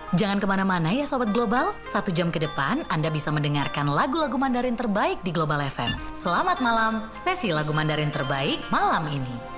Jangan kemana-mana ya Sobat Global, 1 jam ke depan Anda bisa mendengarkan lagu-lagu Mandarin terbaik di Global FM. Selamat malam, sesi lagu Mandarin terbaik malam ini.